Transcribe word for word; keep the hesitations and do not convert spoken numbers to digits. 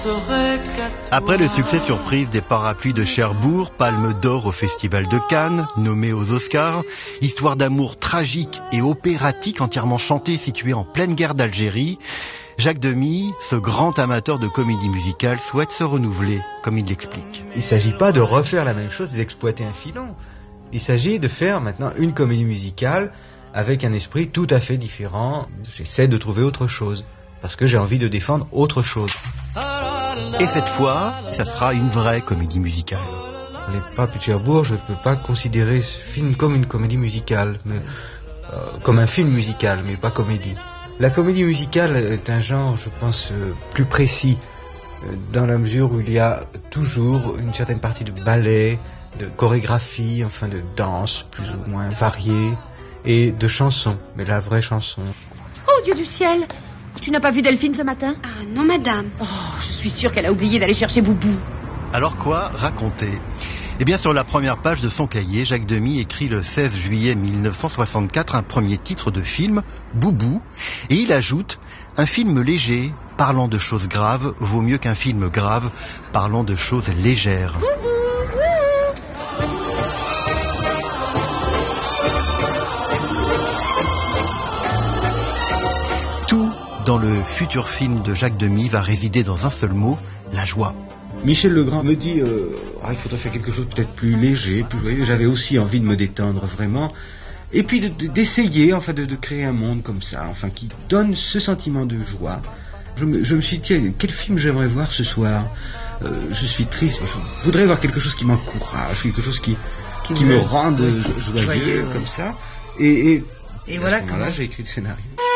Après le succès surprise des Parapluies de Cherbourg, Palme d'Or au Festival de Cannes, nommé aux Oscars, histoire d'amour tragique et opératique entièrement chantée située en pleine guerre d'Algérie, Jacques Demy, ce grand amateur de comédie musicale, souhaite se renouveler, comme il l'explique. Il ne s'agit pas de refaire la même chose, d'exploiter un filon. Il s'agit de faire maintenant une comédie musicale avec un esprit tout à fait différent. J'essaie de trouver autre chose, parce que j'ai envie de défendre autre chose. Et cette fois, ça sera une vraie comédie musicale. Les Parapluies de Cherbourg, je ne peux pas considérer ce film comme une comédie musicale, mais, euh, comme un film musical, mais pas comédie. La comédie musicale est un genre, je pense, euh, plus précis, euh, dans la mesure où il y a toujours une certaine partie de ballet, de chorégraphie, enfin de danse plus ou moins variée, et de chansons, mais la vraie chanson. Oh Dieu du ciel! Tu n'as pas vu Delphine ce matin? Ah non madame. Oh, je suis sûre qu'elle a oublié d'aller chercher Boubou. Alors quoi raconter? Eh bien, sur la première page de son cahier, Jacques Demy écrit le seize juillet mille neuf cent soixante-quatre un premier titre de film, Boubou, et il ajoute « Un film léger, parlant de choses graves, vaut mieux qu'un film grave, parlant de choses légères. » Tout dans le futur film de Jacques Demy va résider dans un seul mot, la joie. Michel Legrand me dit euh, ah, il faudrait faire quelque chose peut-être plus léger, plus joyeux. J'avais aussi envie de me détendre vraiment, et puis de, de, d'essayer enfin de, de créer un monde comme ça, enfin qui donne ce sentiment de joie. Je me, je me suis dit tiens, quel film j'aimerais voir ce soir. Euh, je suis triste, je voudrais voir quelque chose qui m'encourage, quelque chose qui qui, qui me rende jo- joyeux, joyeux comme ouais. ça. Et, et, et à voilà ce moment-là, j'ai écrit le scénario.